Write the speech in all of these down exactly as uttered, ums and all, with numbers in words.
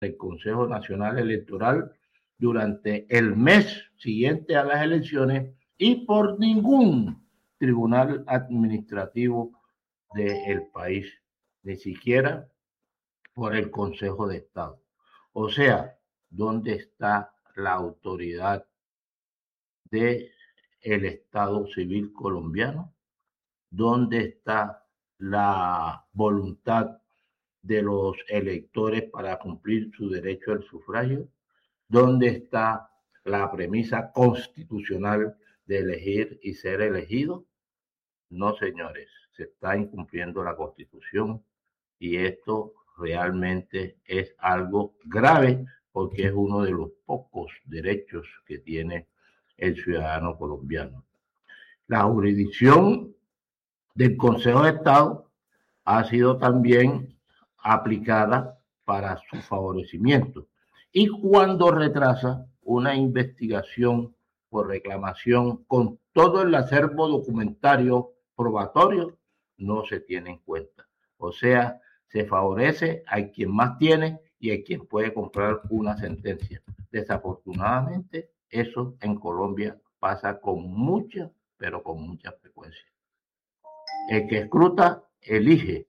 del Consejo Nacional Electoral durante el mes siguiente a las elecciones y por ningún tribunal administrativo del país, ni siquiera por el Consejo de Estado. O sea, ¿dónde está la autoridad del Estado civil colombiano? ¿Dónde está la voluntad de los electores para cumplir su derecho al sufragio? ¿Dónde está la premisa constitucional de elegir y ser elegido? No, señores, se está incumpliendo la Constitución y esto realmente es algo grave porque es uno de los pocos derechos que tiene el ciudadano colombiano. La jurisdicción del Consejo de Estado ha sido también aplicada para su favorecimiento. Y cuando retrasa una investigación por reclamación con todo el acervo documentario probatorio, no se tiene en cuenta. O sea, se favorece a quien más tiene y a quien puede comprar una sentencia. Desafortunadamente, eso en Colombia pasa con mucha, pero con mucha frecuencia. El que escruta, elige.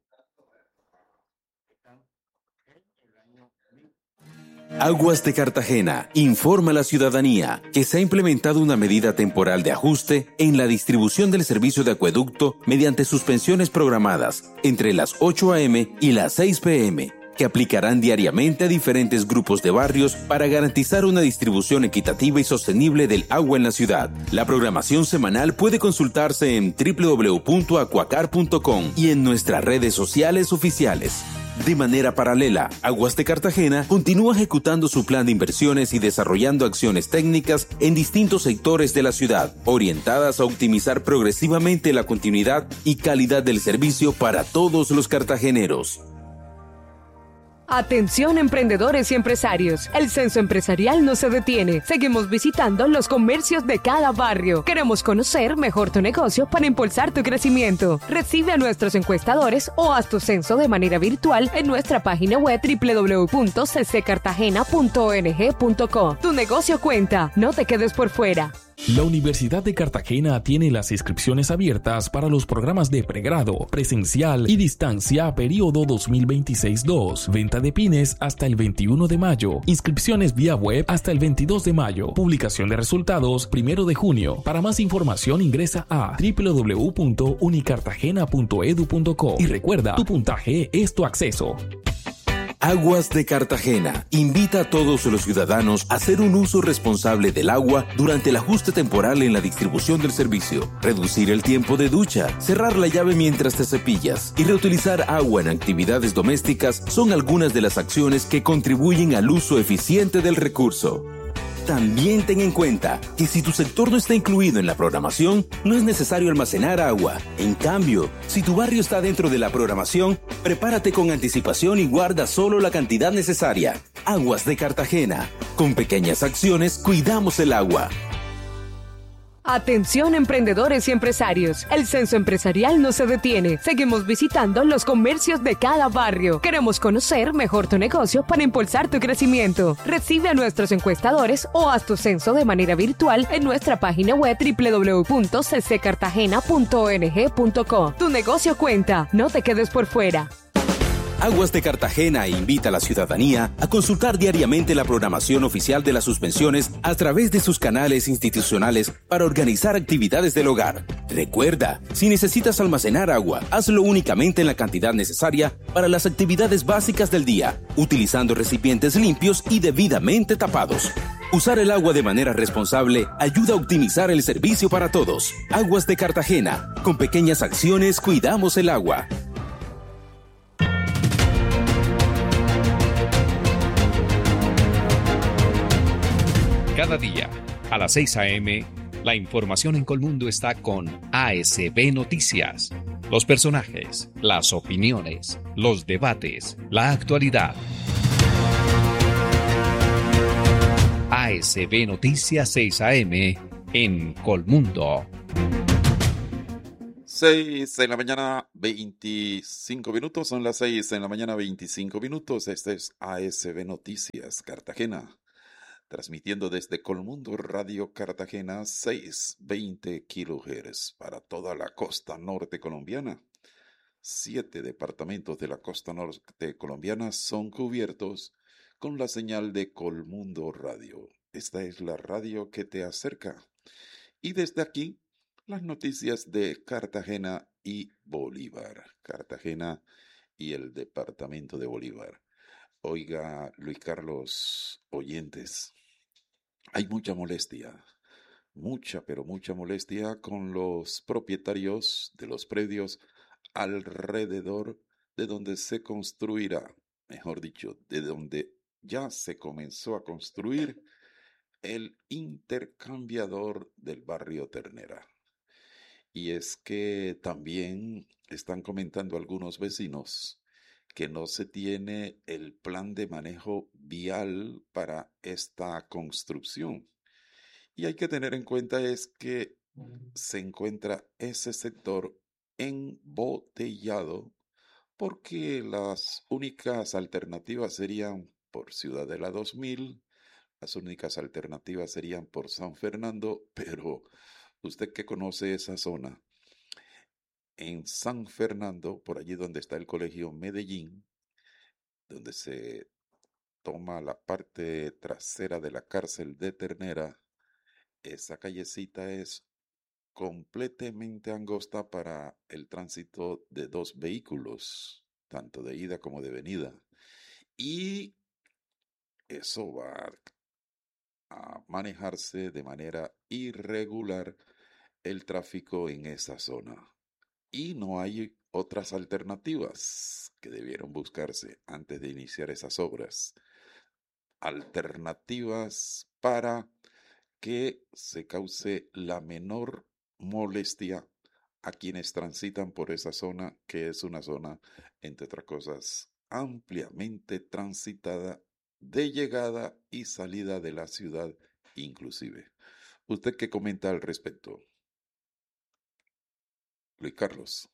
Aguas de Cartagena informa a la ciudadanía que se ha implementado una medida temporal de ajuste en la distribución del servicio de acueducto mediante suspensiones programadas entre las ocho a eme y las seis pe eme, que aplicarán diariamente a diferentes grupos de barrios para garantizar una distribución equitativa y sostenible del agua en la ciudad. La programación semanal puede consultarse en doble u doble u doble u punto acuacar punto com y en nuestras redes sociales oficiales. De manera paralela, Aguas de Cartagena continúa ejecutando su plan de inversiones y desarrollando acciones técnicas en distintos sectores de la ciudad, orientadas a optimizar progresivamente la continuidad y calidad del servicio para todos los cartageneros. Atención emprendedores y empresarios, el censo empresarial no se detiene, seguimos visitando los comercios de cada barrio. Queremos conocer mejor tu negocio para impulsar tu crecimiento. Recibe a nuestros encuestadores o haz tu censo de manera virtual en nuestra página web doble u doble u doble u punto c c cartagena punto o n g punto co. Tu negocio cuenta, no te quedes por fuera. La Universidad de Cartagena tiene las inscripciones abiertas para los programas de pregrado, presencial y distancia periodo dos mil veintiséis dos. Venta de pines hasta el veintiuno de mayo. Inscripciones vía web hasta el veintidós de mayo. Publicación de resultados primero de junio. Para más información ingresa a doble u doble u doble u punto unicartagena punto e d u punto co y recuerda, tu puntaje es tu acceso. Aguas de Cartagena invita a todos los ciudadanos a hacer un uso responsable del agua durante el ajuste temporal en la distribución del servicio, reducir el tiempo de ducha, cerrar la llave mientras te cepillas y reutilizar agua en actividades domésticas son algunas de las acciones que contribuyen al uso eficiente del recurso. También ten en cuenta que si tu sector no está incluido en la programación, no es necesario almacenar agua. En cambio, si tu barrio está dentro de la programación, prepárate con anticipación y guarda solo la cantidad necesaria. Aguas de Cartagena. Con pequeñas acciones, cuidamos el agua. Atención emprendedores y empresarios, el censo empresarial no se detiene, seguimos visitando los comercios de cada barrio. Queremos conocer mejor tu negocio para impulsar tu crecimiento. Recibe a nuestros encuestadores o haz tu censo de manera virtual en nuestra página web doble u doble u doble u punto c c cartagena punto o n g punto co. Tu negocio cuenta, no te quedes por fuera. Aguas de Cartagena invita a la ciudadanía a consultar diariamente la programación oficial de las suspensiones a través de sus canales institucionales para organizar actividades del hogar. Recuerda, si necesitas almacenar agua, hazlo únicamente en la cantidad necesaria para las actividades básicas del día, utilizando recipientes limpios y debidamente tapados. Usar el agua de manera responsable ayuda a optimizar el servicio para todos. Aguas de Cartagena. Con pequeñas acciones cuidamos el agua. Cada día, a las seis a eme, la información en Colmundo está con A S B Noticias. Los personajes, las opiniones, los debates, la actualidad. A S B Noticias seis a eme en Colmundo. Seis en la mañana, veinticinco minutos. Son las seis en la mañana, veinticinco minutos. Este es A S B Noticias Cartagena, transmitiendo desde Colmundo Radio Cartagena, seiscientos veinte kilohertz para toda la costa norte colombiana. Siete departamentos de la costa norte colombiana son cubiertos con la señal de Colmundo Radio. Esta es la radio que te acerca. Y desde aquí, las noticias de Cartagena y Bolívar. Cartagena y el departamento de Bolívar. Oiga, Luis Carlos, oyentes, hay mucha molestia, mucha, pero mucha molestia con los propietarios de los predios alrededor de donde se construirá, mejor dicho, de donde ya se comenzó a construir el intercambiador del barrio Ternera. Y es que también están comentando algunos vecinos que no se tiene el plan de manejo vial para esta construcción. Y hay que tener en cuenta es que se encuentra ese sector embotellado porque las únicas alternativas serían por Ciudadela dos mil, las únicas alternativas serían por San Fernando, pero usted que conoce esa zona, en San Fernando, por allí donde está el colegio Medellín, donde se toma la parte trasera de la cárcel de Ternera, esa callecita es completamente angosta para el tránsito de dos vehículos, tanto de ida como de venida. Y eso va a manejarse de manera irregular el tráfico en esa zona. Y no hay otras alternativas que debieron buscarse antes de iniciar esas obras. Alternativas para que se cause la menor molestia a quienes transitan por esa zona, que es una zona, entre otras cosas, ampliamente transitada de llegada y salida de la ciudad inclusive. ¿Usted qué comenta al respecto, Luis Carlos?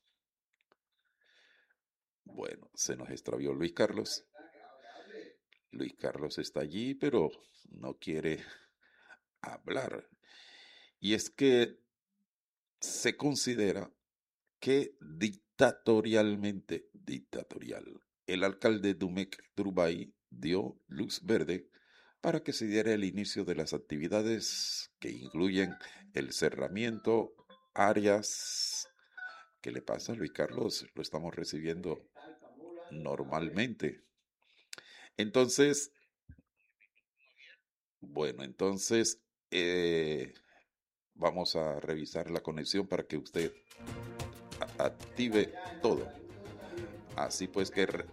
Bueno, se nos extravió Luis Carlos. Luis Carlos está allí, pero no quiere hablar. Y es que se considera que dictatorialmente, dictatorial, el alcalde Dumek Turbay dio luz verde para que se diera el inicio de las actividades que incluyen el cerramiento, áreas. ¿Qué le pasa, Luis Carlos? Lo estamos recibiendo normalmente. Entonces, bueno, entonces eh, vamos a revisar la conexión para que usted a- active todo. Así pues que... re-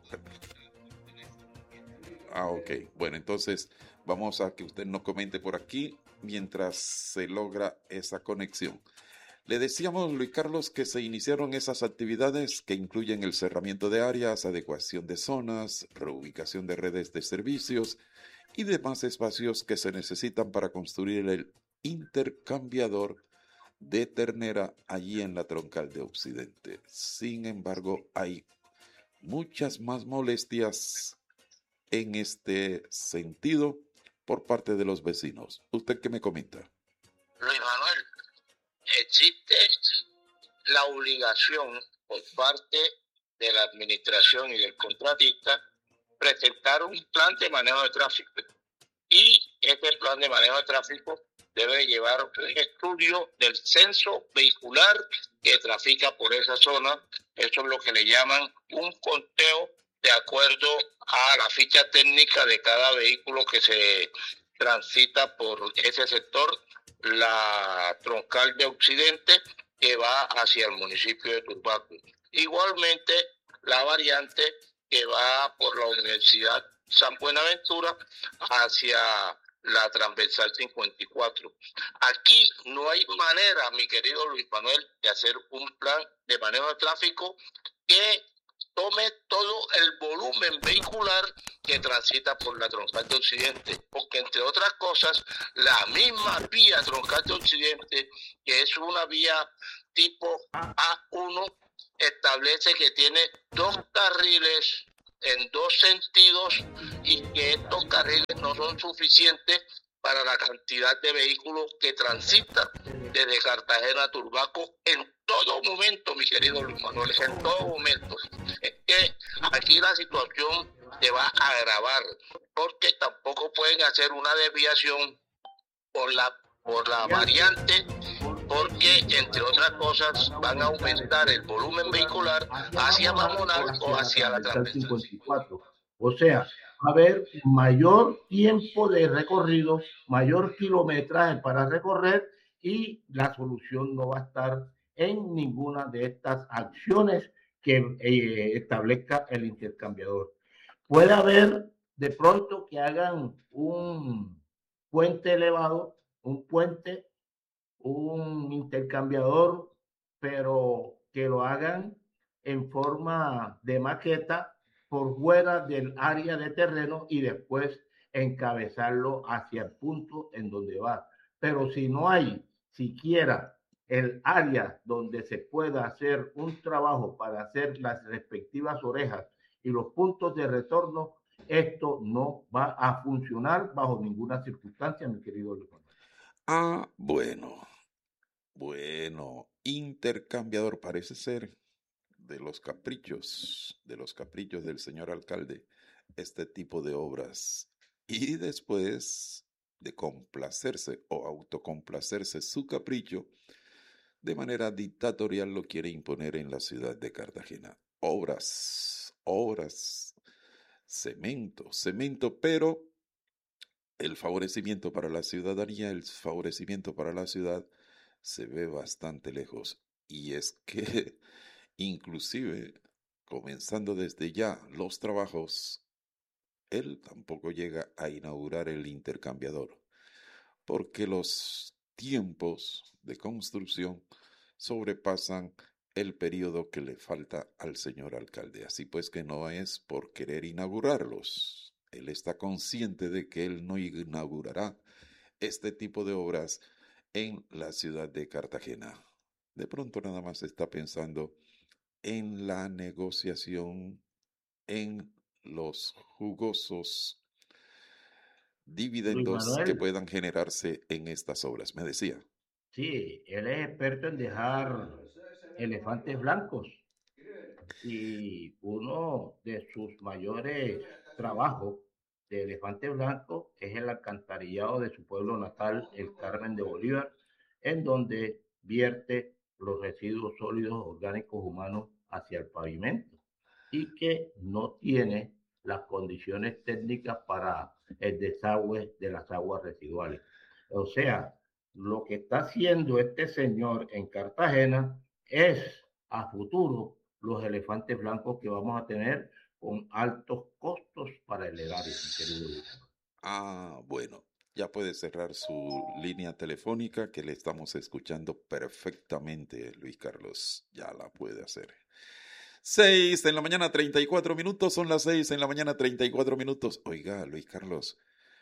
Ah, ok. Bueno, entonces vamos a que usted nos comente por aquí mientras se logra esa conexión. Le decíamos, Luis Carlos, que se iniciaron esas actividades que incluyen el cerramiento de áreas, adecuación de zonas, reubicación de redes de servicios y demás espacios que se necesitan para construir el intercambiador de Ternera allí en la troncal de Occidente. Sin embargo, hay muchas más molestias en este sentido por parte de los vecinos. ¿Usted qué me comenta? Luis Manuel, existe la obligación por parte de la administración y del contratista presentar un plan de manejo de tráfico. Y este plan de manejo de tráfico debe llevar un estudio del censo vehicular que trafica por esa zona. Eso es lo que le llaman un conteo de acuerdo a la ficha técnica de cada vehículo que se transita por ese sector, la troncal de Occidente que va hacia el municipio de Turbaco. Igualmente, la variante que va por la Universidad San Buenaventura hacia la transversal cincuenta y cuatro. Aquí no hay manera, mi querido Luis Manuel, de hacer un plan de manejo de tráfico que tome todo el volumen vehicular que transita por la troncal de Occidente, porque entre otras cosas, la misma vía troncal de Occidente, que es una vía tipo A uno, establece que tiene dos carriles en dos sentidos y que estos carriles no son suficientes para la cantidad de vehículos que transitan desde Cartagena a Turbaco en todo momento, mi querido Luis Manuel, en todo momento. Es que aquí la situación se va a agravar, porque tampoco pueden hacer una desviación por la, por la variante, porque entre otras cosas van a aumentar el volumen vehicular hacia Mamonal o hacia la Transversal cincuenta y cuatro. O sea, va a haber mayor tiempo de recorrido, mayor kilometraje para recorrer, y la solución no va a estar en ninguna de estas acciones que eh, establezca el intercambiador. Puede haber de pronto que hagan un puente elevado, un puente, un intercambiador, pero que lo hagan en forma de maqueta por fuera del área de terreno y después encabezarlo hacia el punto en donde va. Pero si no hay siquiera el área donde se pueda hacer un trabajo para hacer las respectivas orejas y los puntos de retorno, esto no va a funcionar bajo ninguna circunstancia, mi querido Luis. Ah, bueno, bueno, intercambiador parece ser de los caprichos, de los caprichos del señor alcalde, este tipo de obras. Y después de complacerse o autocomplacerse su capricho, de manera dictatorial lo quiere imponer en la ciudad de Cartagena. Obras, obras, cemento, cemento, pero el favorecimiento para la ciudadanía, el favorecimiento para la ciudad se ve bastante lejos. Y es que inclusive, comenzando desde ya los trabajos, él tampoco llega a inaugurar el intercambiador, porque los tiempos de construcción sobrepasan el periodo que le falta al señor alcalde. Así pues que no es por querer inaugurarlos. Él está consciente de que él no inaugurará este tipo de obras en la ciudad de Cartagena. De pronto nada más está pensando en la negociación, en los jugosos dividendos que puedan generarse en estas obras, me decía. Sí, él es experto en dejar elefantes blancos, y uno de sus mayores trabajos de elefante blanco es el alcantarillado de su pueblo natal, el Carmen de Bolívar, en donde vierte los residuos sólidos orgánicos humanos hacia el pavimento y que no tiene las condiciones técnicas para el desagüe de las aguas residuales. O sea, lo que está haciendo este señor en Cartagena es a futuro los elefantes blancos que vamos a tener con altos costos para el erario, mi querido Luis. Ah, bueno, ya puede cerrar su línea telefónica, que le estamos escuchando perfectamente, Luis Carlos. Ya la puede hacer. Seis en la mañana, treinta y cuatro minutos. Son las seis en la mañana, treinta y cuatro minutos. Oiga, Luis Carlos,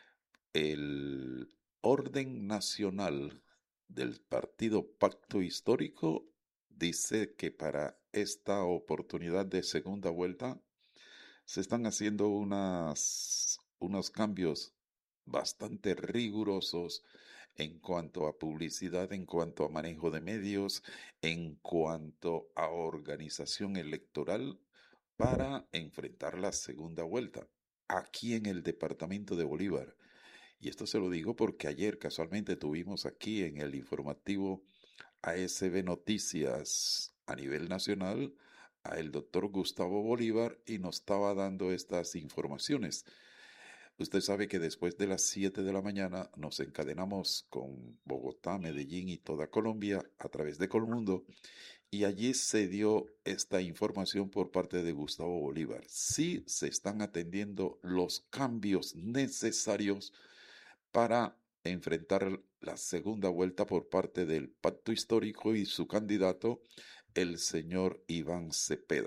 el orden nacional del partido Pacto Histórico dice que para esta oportunidad de segunda vuelta se están haciendo unas, unos cambios bastante rigurosos en cuanto a publicidad, en cuanto a manejo de medios, en cuanto a organización electoral para enfrentar la segunda vuelta aquí en el departamento de Bolívar. Y esto se lo digo porque ayer casualmente tuvimos aquí en el informativo A S B Noticias a nivel nacional a el doctor Gustavo Bolívar y nos estaba dando estas informaciones. Usted sabe que después de las siete de la mañana nos encadenamos con Bogotá, Medellín y toda Colombia a través de Colmundo, y allí se dio esta información por parte de Gustavo Bolívar. Sí se están atendiendo los cambios necesarios para enfrentar la segunda vuelta por parte del Pacto Histórico y su candidato, el señor Iván Cepeda.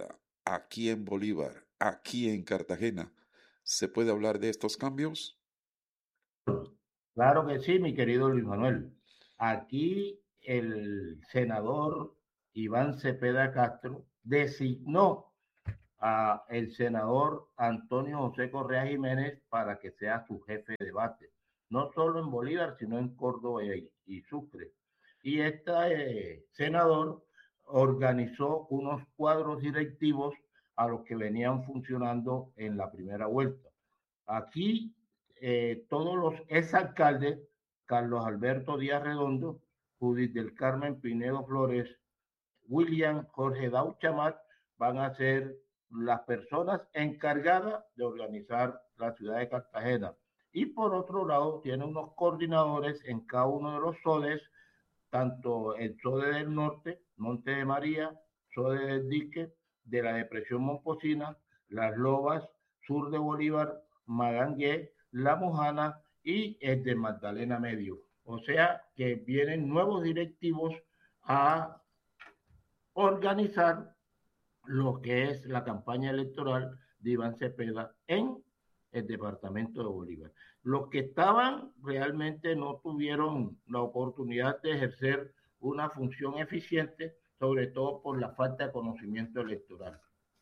aquí en Bolívar, aquí en Cartagena, ¿se puede hablar de estos cambios? Claro que sí, mi querido Luis Manuel. Aquí el senador Iván Cepeda Castro designó a el senador Antonio José Correa Jiménez para que sea su jefe de debate, no solo en Bolívar, sino en Córdoba y, y Sucre. Y este eh, senador organizó unos cuadros directivos a los que venían funcionando en la primera vuelta. Aquí eh, todos los exalcaldes, Carlos Alberto Díaz Redondo, Judith del Carmen Pinedo Flores, William Jorge Dauchamat, van a ser las personas encargadas de organizar la ciudad de Cartagena. Y por otro lado, tiene unos coordinadores en cada uno de los sodes, tanto el SODE del Norte, Monte de María, SODE del Dique, de la Depresión Momposina, Las Lobas, Sur de Bolívar, Magangué, La Mojana y el de Magdalena Medio. O sea que vienen nuevos directivos a organizar lo que es la campaña electoral de Iván Cepeda en el departamento de Bolívar. Los que estaban realmente no tuvieron la oportunidad de ejercer una función eficiente, sobre todo por la falta de conocimiento electoral.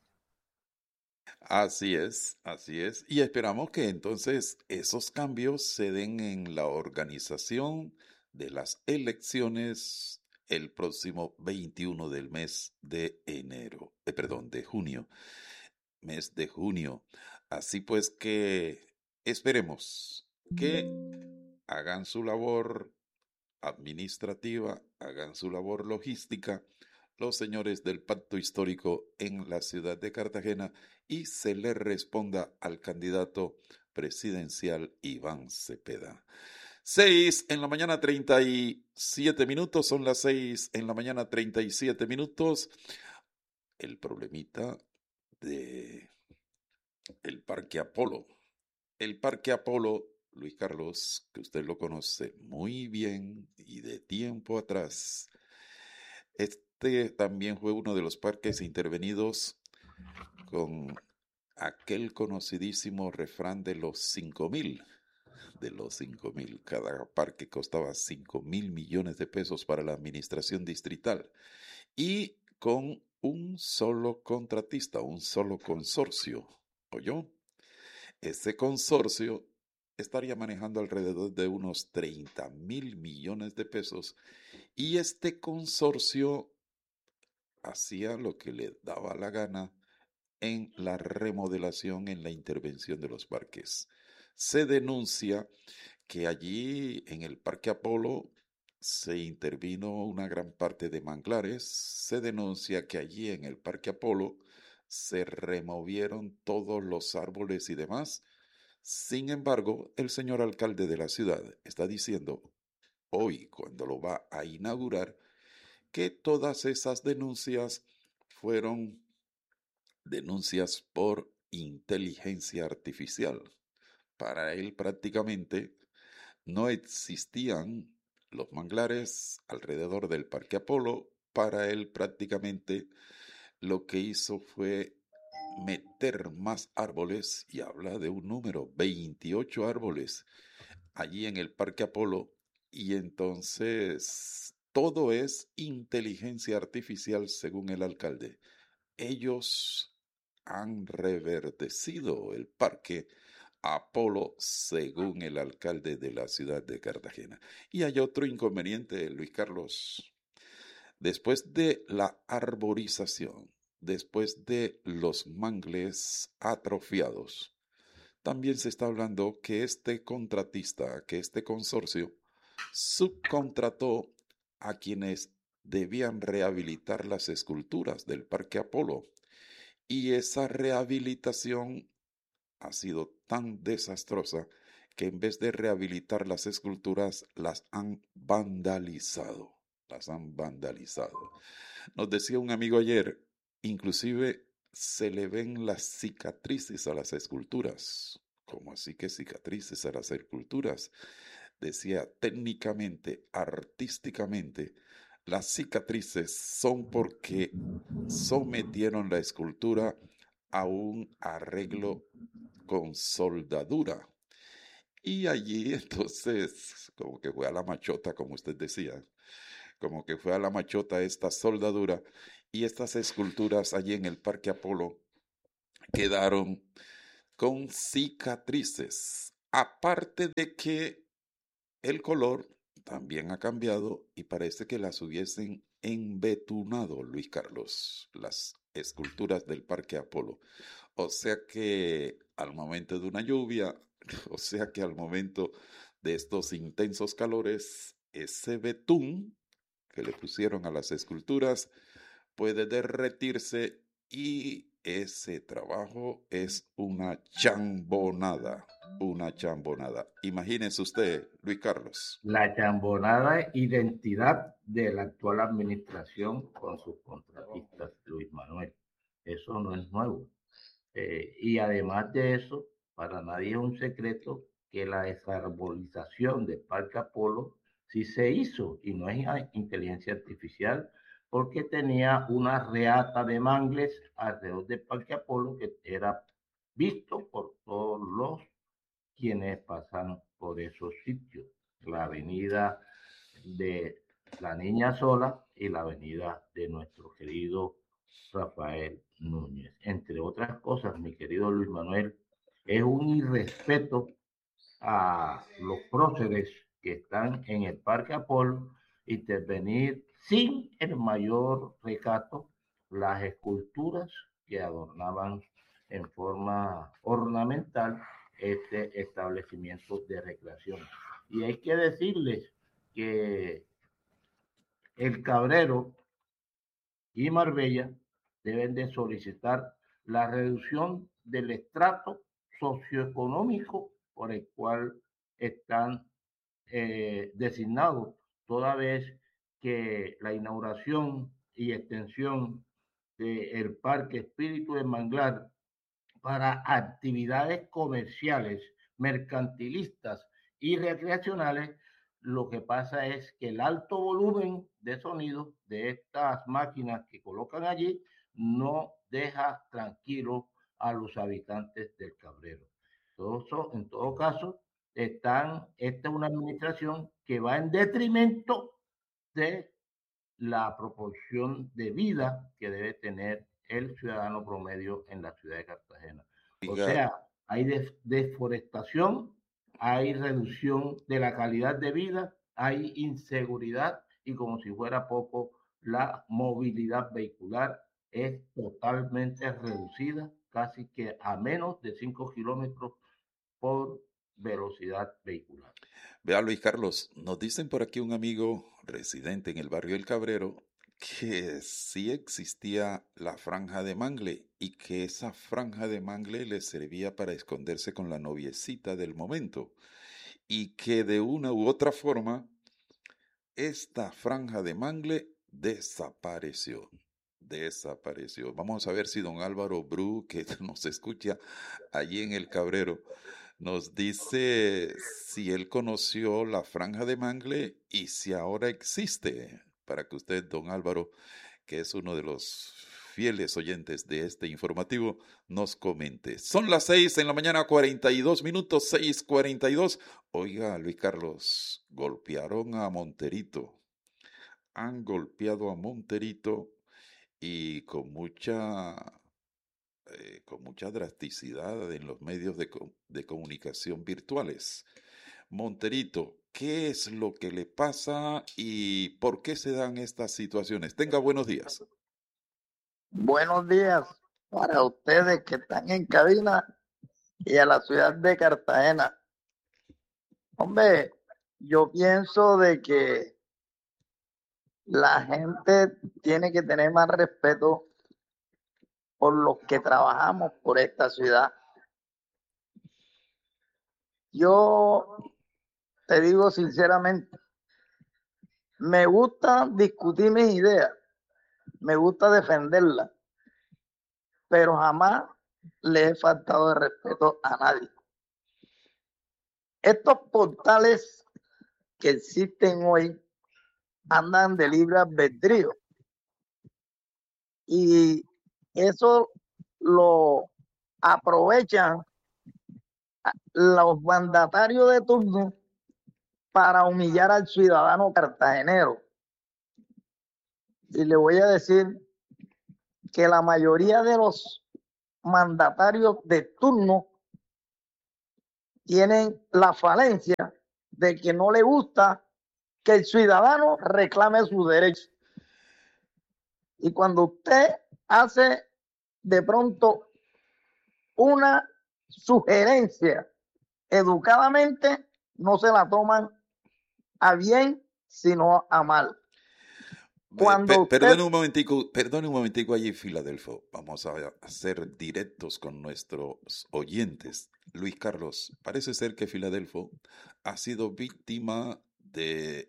Así es, así es. Y esperamos que entonces esos cambios se den en la organización de las elecciones el próximo veintiuno del mes de enero, eh, perdón, de junio, mes de junio. Así pues que esperemos que hagan su labor administrativa, hagan su labor logística los señores del Pacto Histórico en la ciudad de Cartagena y se le responda al candidato presidencial Iván Cepeda. Seis en la mañana, treinta y siete minutos, son las seis en la mañana, treinta y siete minutos. El problemita de el Parque Apolo. El Parque Apolo, Luis Carlos, que usted lo conoce muy bien y de tiempo atrás. Este también fue uno de los parques intervenidos con aquel conocidísimo refrán de los cinco mil. De los cinco mil. Cada parque costaba cinco mil millones de pesos para la administración distrital. Y con un solo contratista, un solo consorcio. ¿Oyó? Ese consorcio estaría manejando alrededor de unos treinta mil millones de pesos. Y este consorcio hacía lo que le daba la gana en la remodelación, en la intervención de los parques. Se denuncia que allí en el Parque Apolo se intervino una gran parte de manglares. Se denuncia que allí en el Parque Apolo se removieron todos los árboles y demás. Sin embargo, el señor alcalde de la ciudad está diciendo hoy, cuando lo va a inaugurar, que todas esas denuncias fueron denuncias por inteligencia artificial. Para él prácticamente no existían los manglares alrededor del Parque Apolo. Para él prácticamente lo que hizo fue meter más árboles, y habla de un número, veintiocho árboles allí en el Parque Apolo, y entonces todo es inteligencia artificial según el alcalde. Ellos han reverdecido el Parque Apolo según el alcalde de la ciudad de Cartagena. Y hay otro inconveniente, Luis Carlos. Después de la arborización, después de los mangles atrofiados, también se está hablando que este contratista, que este consorcio, subcontrató a quienes debían rehabilitar las esculturas del Parque Apolo. Y esa rehabilitación ha sido tan desastrosa que en vez de rehabilitar las esculturas, las han vandalizado. Las han vandalizado. Nos decía un amigo ayer, inclusive se le ven las cicatrices a las esculturas. ¿Cómo así que cicatrices a las esculturas? Decía, técnicamente, artísticamente, las cicatrices son porque sometieron la escultura a un arreglo con soldadura. Y allí entonces, como que fue a la machota, como usted decía, como que fue a la machota esta soldadura, y estas esculturas allí en el Parque Apolo quedaron con cicatrices. Aparte de que el color también ha cambiado y parece que las hubiesen embetunado, Luis Carlos, las esculturas del Parque Apolo. O sea que al momento de una lluvia, o sea que al momento de estos intensos calores, ese betún que le pusieron a las esculturas puede derretirse y ese trabajo es una chambonada, una chambonada. Imagínese usted, Luis Carlos. La chambonada identidad de la actual administración con sus contratistas, Luis Manuel. Eso no es nuevo. Eh, y además de eso, para nadie es un secreto que la desarbolización del Parque Apolo sí se hizo, y no es inteligencia artificial, porque tenía una reata de mangles alrededor del Parque Apolo que era visto por todos los quienes pasan por esos sitios. La avenida de la Niña Sola y la avenida de nuestro querido Rafael Núñez. Entre otras cosas, mi querido Luis Manuel, es un irrespeto a los próceres que están en el Parque Apolo intervenir sin el mayor recato las esculturas que adornaban en forma ornamental este establecimiento de recreación. Y hay que decirles que el Cabrero y Marbella deben de solicitar la reducción del estrato socioeconómico por el cual están eh, designados, toda vez que la inauguración y extensión del Parque Espíritu del Manglar para actividades comerciales, mercantilistas y recreacionales, lo que pasa es que el alto volumen de sonido de estas máquinas que colocan allí no deja tranquilo a los habitantes del Cabrero. Todo eso, en todo caso, están, esta es una administración que va en detrimento de la proporción de vida que debe tener el ciudadano promedio en la ciudad de Cartagena. O sea, hay des deforestación, hay reducción de la calidad de vida, hay inseguridad y, como si fuera poco, la movilidad vehicular es totalmente reducida, casi que a menos de cinco kilómetros por velocidad vehicular. Vea, Luis Carlos, nos dicen por aquí un amigo residente en el barrio El Cabrero que sí existía la franja de mangle y que esa franja de mangle le servía para esconderse con la noviecita del momento y que de una u otra forma esta franja de mangle desapareció. Desapareció. Vamos a ver si don Álvaro Bru, que nos escucha allí en El Cabrero, nos dice si él conoció la franja de mangle y si ahora existe, para que usted, don Álvaro, que es uno de los fieles oyentes de este informativo, nos comente. Son las seis en la mañana, cuarenta y dos minutos, seis cuarenta y dos. Oiga, Luis Carlos, golpearon a Monterito. Han golpeado a Monterito y con mucha... Eh, con mucha drasticidad en los medios de, de comunicación virtuales. Monterito, ¿qué es lo que le pasa y por qué se dan estas situaciones? Tenga buenos días. Buenos días para ustedes que están en cabina y a la ciudad de Cartagena. Hombre, yo pienso de que la gente tiene que tener más respeto por los que trabajamos por esta ciudad. Yo te digo sinceramente, me gusta discutir mis ideas, me gusta defenderlas, pero jamás le he faltado de respeto a nadie. Estos portales que existen hoy andan de libre albedrío. Y eso lo aprovechan los mandatarios de turno para humillar al ciudadano cartagenero. Y le voy a decir que la mayoría de los mandatarios de turno tienen la falencia de que no le gusta que el ciudadano reclame sus derechos. Y cuando usted hace de pronto una sugerencia educadamente, no se la toman a bien, sino a mal. Cuando usted... Perdone un momentico, perdone un momentico allí, Filadelfo. Vamos a ser directos con nuestros oyentes. Luis Carlos, parece ser que Filadelfo ha sido víctima de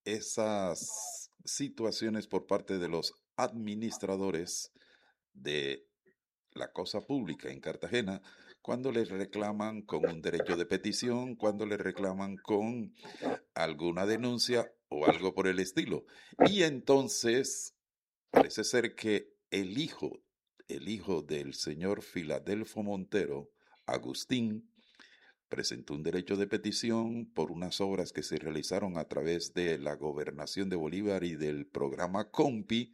esas situaciones por parte de los administradores de la cosa pública en Cartagena, cuando les reclaman con un derecho de petición, cuando les reclaman con alguna denuncia o algo por el estilo. Y entonces parece ser que el hijo, el hijo del señor Filadelfo Montero, Agustín, presentó un derecho de petición por unas obras que se realizaron a través de la Gobernación de Bolívar y del programa COMPI,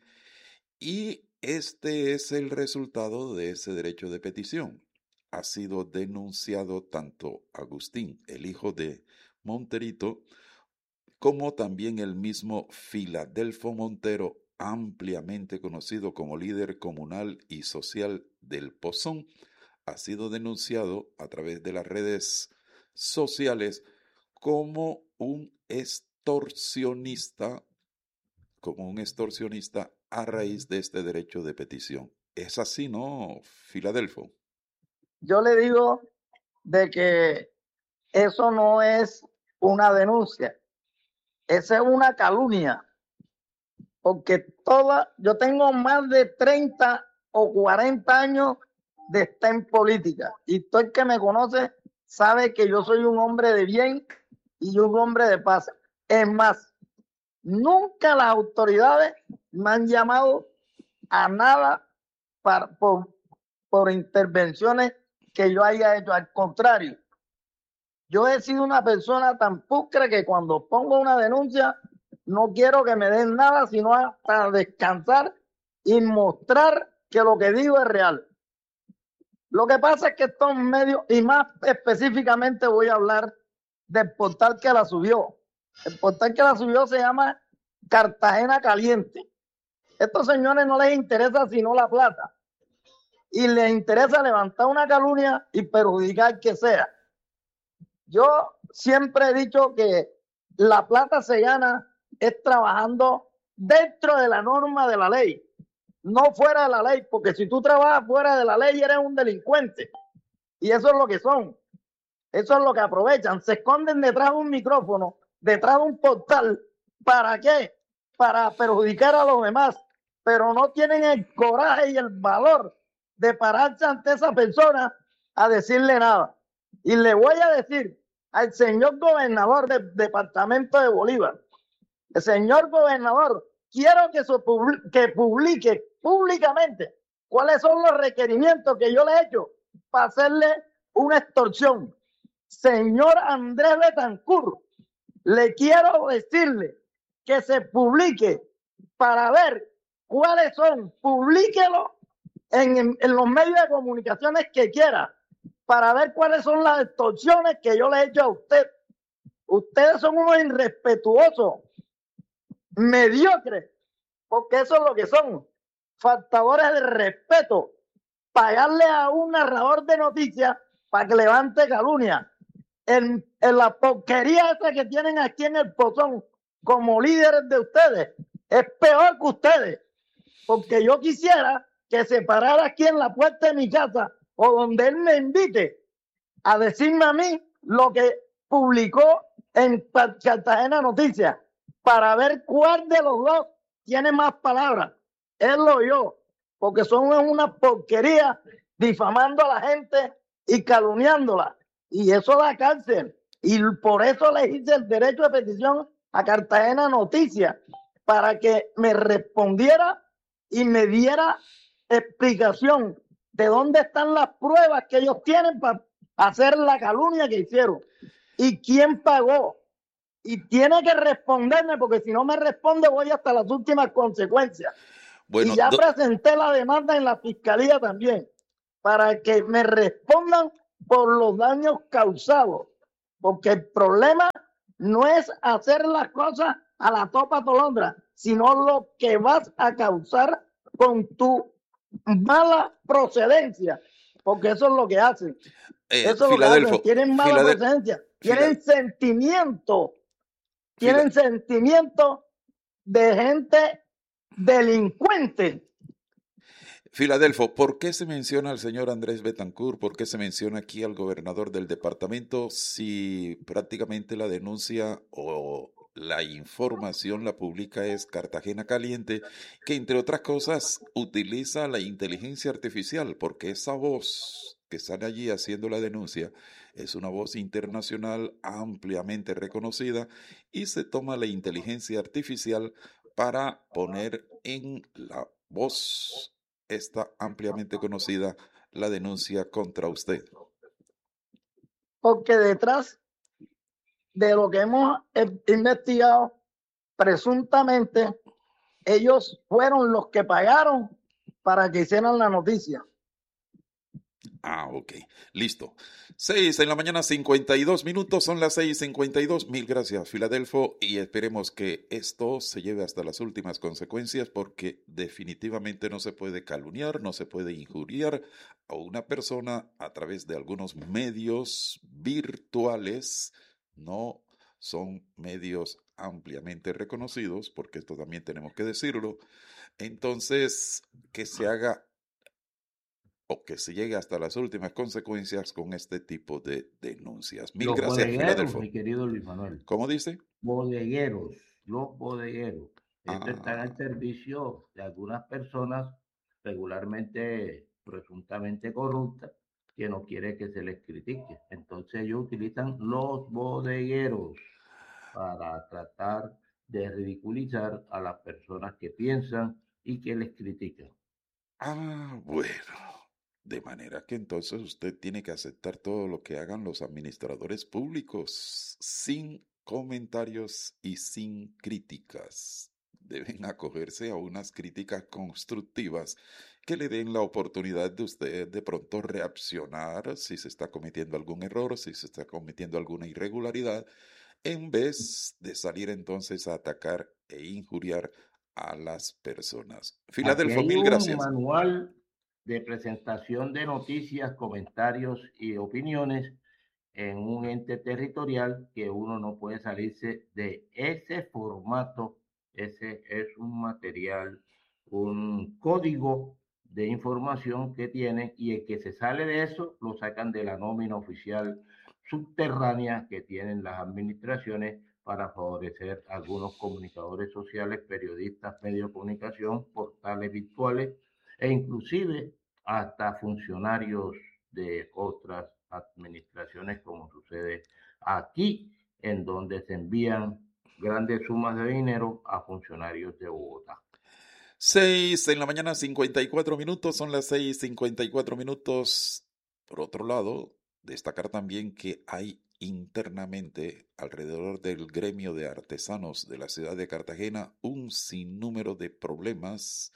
y este es el resultado de ese derecho de petición. Ha sido denunciado tanto Agustín, el hijo de Monterito, como también el mismo Filadelfo Montero, ampliamente conocido como líder comunal y social del Pozón, ha sido denunciado a través de las redes sociales como un extorsionista, como un extorsionista a raíz de este derecho de petición. ¿Es así, no, Filadelfo? Yo le digo de que eso no es una denuncia, esa es una calumnia, porque toda, yo tengo más de treinta o cuarenta años de estar en política, y todo el que me conoce sabe que yo soy un hombre de bien y un hombre de paz. Es más, nunca las autoridades me han llamado a nada para, por, por intervenciones que yo haya hecho. Al contrario, yo he sido una persona tan pulcra que cuando pongo una denuncia no quiero que me den nada, sino hasta descansar y mostrar que lo que digo es real. Lo que pasa es que estos medios, y más específicamente voy a hablar del portal que la subió. El portal que la subió se llama Cartagena Caliente. Estos señores no les interesa sino la plata. Y les interesa levantar una calumnia y perjudicar que sea. Yo siempre he dicho que la plata se gana es trabajando dentro de la norma de la ley, no fuera de la ley, porque si tú trabajas fuera de la ley eres un delincuente. Y eso es lo que son. Eso es lo que aprovechan. Se esconden detrás de un micrófono, detrás de un portal. ¿Para qué? Para perjudicar a los demás. Pero no tienen el coraje y el valor de pararse ante esa persona a decirle nada. Y le voy a decir al señor gobernador del departamento de Bolívar, el señor gobernador, quiero que, su, que publique públicamente cuáles son los requerimientos que yo le he hecho para hacerle una extorsión. Señor Andrés Betancourt, le quiero decirle que se publique para ver cuáles son, publíquelo en, en, en los medios de comunicaciones que quiera, para ver cuáles son las extorsiones que yo le he hecho a usted. Ustedes son unos irrespetuosos, mediocres, porque eso es lo que son, faltadores de respeto, pagarle a un narrador de noticias para que levante calumnia. En, en la porquería esa que tienen aquí en el Pozón como líderes de ustedes, es peor que ustedes, porque yo quisiera que se parara aquí en la puerta de mi casa o donde él me invite a decirme a mí lo que publicó en Cartagena Noticias, para ver cuál de los dos tiene más palabras, él o yo, porque son una porquería difamando a la gente y calumniándola, y eso da cárcel, y por eso le hice el derecho de petición a Cartagena Noticias, para que me respondiera y me diera explicación de dónde están las pruebas que ellos tienen para hacer la calumnia que hicieron y quién pagó. Y tiene que responderme, porque si no me responde voy hasta las últimas consecuencias. Bueno, y ya do... presenté la demanda en la fiscalía también, para que me respondan por los daños causados, porque el problema no es hacer las cosas a la topa tolondra, sino lo que vas a causar con tu mala procedencia, porque eso es lo que hacen. Eh, eso es lo que hacen. Tienen mala Filadel... procedencia, tienen Filad... sentimiento, tienen Filad... sentimiento de gente delincuente. Filadelfo, ¿por qué se menciona al señor Andrés Betancourt? ¿Por qué se menciona aquí al gobernador del departamento si prácticamente la denuncia o la información la publica es Cartagena Caliente, que entre otras cosas utiliza la inteligencia artificial? Porque esa voz que sale allí haciendo la denuncia es una voz internacional ampliamente reconocida y se toma la inteligencia artificial para poner en la voz esta ampliamente conocida la denuncia contra usted. Porque detrás de lo que hemos investigado, presuntamente ellos fueron los que pagaron para que hicieran la noticia. Ah, ok. Listo. Seis en la mañana, cincuenta y dos minutos. Son las seis cincuenta y dos. Mil gracias, Filadelfo. Y esperemos que esto se lleve hasta las últimas consecuencias, porque definitivamente no se puede calumniar, no se puede injuriar a una persona a través de algunos medios virtuales. No son medios ampliamente reconocidos, porque esto también tenemos que decirlo. Entonces, que se haga o que se llegue hasta las últimas consecuencias con este tipo de denuncias. Mil los gracias, Filadelfo. Mi querido Luis Manuel. ¿Cómo dice? Bodegueros, los bodegueros. Esto Ah. está al servicio de algunas personas regularmente, presuntamente corruptas, que no quiere que se les critique. Entonces ellos utilizan los bodegueros para tratar de ridiculizar a las personas que piensan y que les critican. Ah, bueno. De manera que entonces usted tiene que aceptar todo lo que hagan los administradores públicos, sin comentarios y sin críticas. Deben acogerse a unas críticas constructivas que le den la oportunidad de usted de pronto reaccionar si se está cometiendo algún error, si se está cometiendo alguna irregularidad, en vez de salir entonces a atacar e injuriar a las personas. Filadelfo, mil gracias. Un manual de presentación de noticias, comentarios y opiniones en un ente territorial que uno no puede salirse de ese formato. Ese es un material, un código de información que tienen, y el que se sale de eso lo sacan de la nómina oficial subterránea que tienen las administraciones para favorecer a algunos comunicadores sociales, periodistas, medios de comunicación, portales virtuales e inclusive hasta funcionarios de otras administraciones, como sucede aquí, en donde se envían grandes sumas de dinero a funcionarios de Bogotá. Seis en la mañana, cincuenta y cuatro minutos, son las seis cincuenta y cuatro minutos. Por otro lado, destacar también que hay internamente, alrededor del gremio de artesanos de la ciudad de Cartagena, un sinnúmero de problemas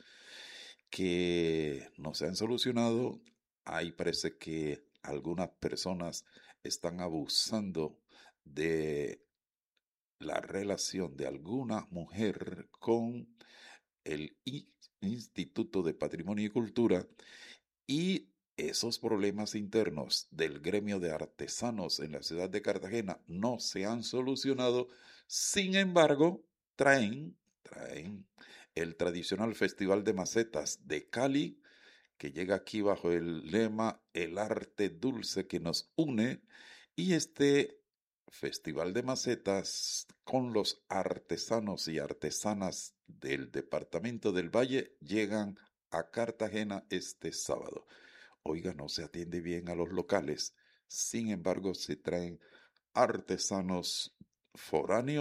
que no se han solucionado. Ahí parece que algunas personas están abusando de la relación de alguna mujer con el Instituto de Patrimonio y Cultura, y esos problemas internos del gremio de artesanos en la ciudad de Cartagena no se han solucionado. Sin embargo, traen, traen el tradicional Festival de Macetas de Cali, que llega aquí bajo el lema El arte dulce que nos une, y este Festival de Macetas con los artesanos y artesanas del departamento del Valle llegan a Cartagena este sábado. Oiga, no se atiende bien a los locales, sin embargo se traen artesanos foráneos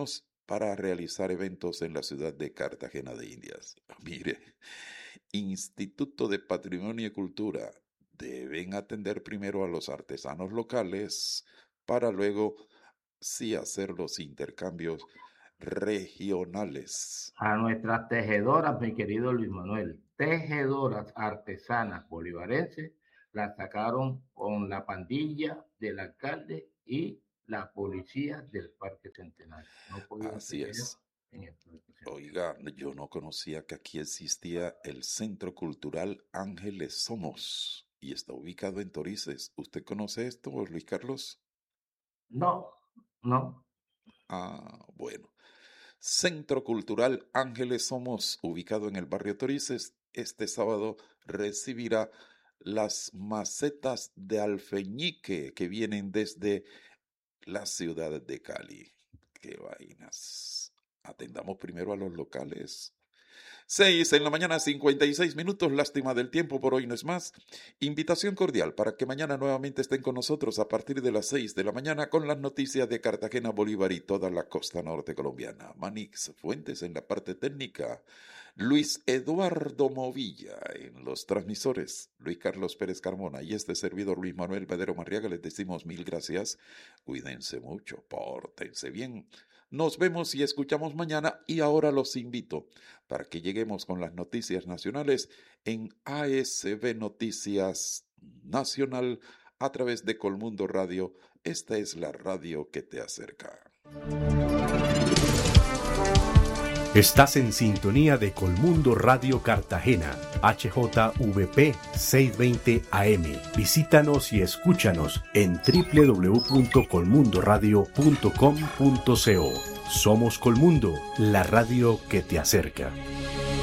para realizar eventos en la ciudad de Cartagena de Indias. Mire, Instituto de Patrimonio y Cultura deben atender primero a los artesanos locales para luego sí hacer los intercambios regionales. A nuestras tejedoras, mi querido Luis Manuel, tejedoras artesanas bolivarenses, las sacaron con la pandilla del alcalde y la policía del Parque Centenario. No Así es. Oiga, yo no conocía que aquí existía el Centro Cultural Ángeles Somos y está ubicado en Torices. ¿Usted conoce esto, Luis Carlos? No, no. Ah, bueno. Centro Cultural Ángeles Somos, ubicado en el barrio Torices, este sábado recibirá las macetas de alfeñique que vienen desde la ciudad de Cali. ¡Qué vainas! Atendamos primero a los locales. Seis en la mañana, cincuenta y seis minutos. Lástima del tiempo, por hoy no es más. Invitación cordial para que mañana nuevamente estén con nosotros a partir de las seis de la mañana con las noticias de Cartagena, Bolívar y toda la costa norte colombiana. Manix Fuentes en la parte técnica. Luis Eduardo Movilla en los transmisores. Luis Carlos Pérez Carmona y este servidor Luis Manuel Medero Marriaga les decimos mil gracias. Cuídense mucho, pórtense bien. Nos vemos y escuchamos mañana y ahora los invito para que lleguemos con las noticias nacionales en A S B Noticias Nacional a través de Colmundo Radio. Esta es la radio que te acerca. Estás en sintonía de Colmundo Radio Cartagena, H J V P seiscientos veinte A M. Visítanos y escúchanos en doble u doble u doble u punto colmundo radio punto com punto co. Somos Colmundo, la radio que te acerca.